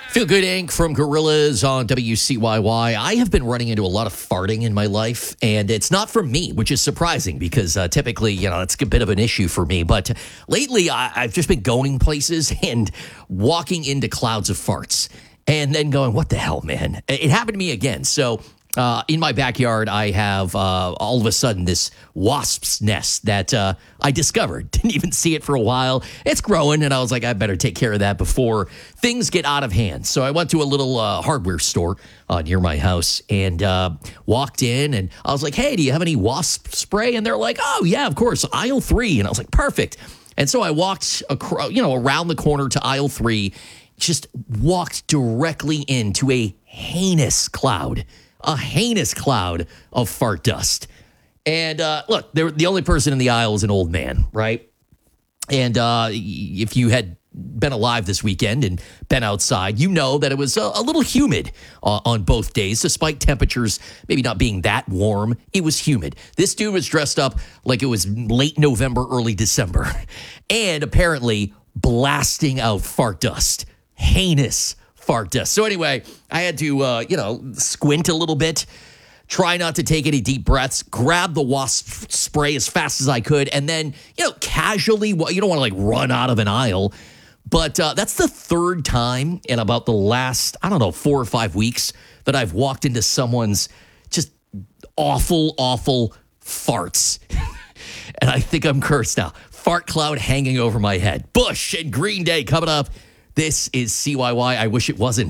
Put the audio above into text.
Feel Good Inc. from Gorillaz on WCYY. I have been running into a lot of farting in my life, and it's not from me, which is surprising because typically, it's a bit of an issue for me. But lately, I've just been going places and walking into clouds of farts and then going, what the hell, man? It happened to me again. So in my backyard, I have all of a sudden this wasp's nest that I discovered. Didn't even see it for a while. It's growing, and I was like, I better take care of that before things get out of hand. So I went to a little hardware store near my house and walked in, and I was like, hey, do you have any wasp spray? And they're like, oh, yeah, of course, aisle 3. And I was like, perfect. And so I walked around the corner to aisle 3, just walked directly into a heinous cloud of fart dust. And look, the only person in the aisle is an old man, right? And if you had been alive this weekend and been outside, you know that it was a little humid on both days, despite temperatures maybe not being that warm. It was humid. This dude was dressed up like it was late November, early December, and apparently blasting out fart dust. Heinous fart dust. So anyway, I had to, squint a little bit, try not to take any deep breaths, grab the wasp spray as fast as I could, and then, casually, you don't want to run out of an aisle. But that's the third time in about the last, 4 or 5 weeks that I've walked into someone's just awful farts. And I think I'm cursed now. Fart cloud hanging over my head. Bush and Green Day coming up. This is CYY. I wish it wasn't.